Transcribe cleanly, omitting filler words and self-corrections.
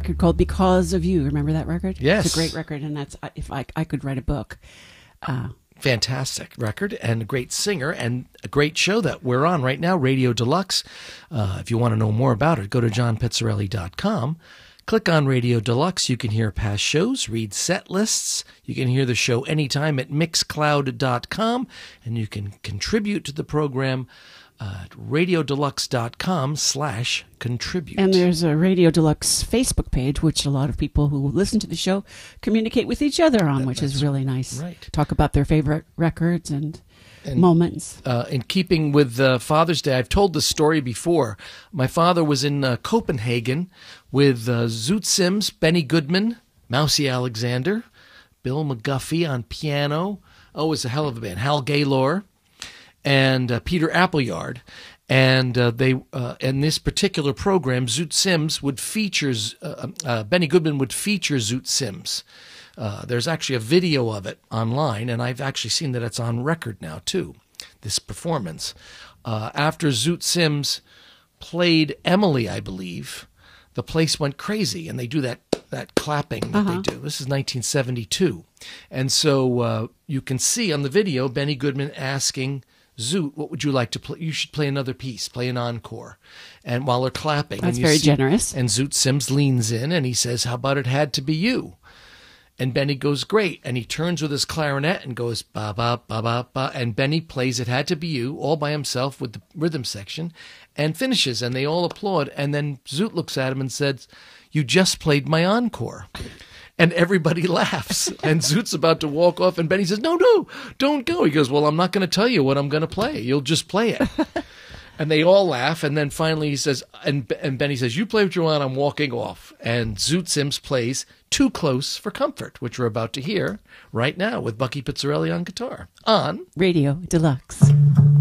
record called Because of You. Remember that record? Yes. It's a great record, and that's, if I could write a book. Fantastic record and a great singer and a great show that we're on right now, Radio Deluxe. If you want to know more about it, go to johnpizzarelli.com. Click on Radio Deluxe. You can hear past shows, read set lists. You can hear the show anytime at mixcloud.com, and you can contribute to the program at radiodeluxe.com/contribute. And there's a Radio Deluxe Facebook page, which a lot of people who listen to the show communicate with each other on, which is really nice. Right. Talk about their favorite records and moments. In keeping with Father's Day, I've told this story before. My father was in Copenhagen with Zoot Sims, Benny Goodman, Mousy Alexander, Bill McGuffey on piano. Oh, it was a hell of a band. Hal Gaylor and Peter Appleyard. And in this particular program, Zoot Sims would feature, Benny Goodman would feature Zoot Sims. There's actually a video of it online, and I've actually seen that it's on record now, too, this performance. After Zoot Sims played Emily, I believe, the place went crazy, and they do that clapping that they do. This is 1972. And so you can see on the video Benny Goodman asking Zoot, what would you like to play? You should play another piece, play an encore. And while they're clapping. That's very generous. And Zoot Sims leans in and he says, how about It Had to Be You? And Benny goes, great. And he turns with his clarinet and goes, ba, ba, ba, ba, ba. And Benny plays It Had to Be You all by himself with the rhythm section and finishes. And they all applaud. And then Zoot looks at him and says, you just played my encore. And everybody laughs. And Zoot's about to walk off. And Benny says, no, don't go. He goes, well, I'm not going to tell you what I'm going to play. You'll just play it. And they all laugh. And then finally he says, and Benny says, you play what you want. I'm walking off. And Zoot Sims plays Too Close for Comfort, which we're about to hear right now with Bucky Pizzarelli on guitar on Radio Deluxe.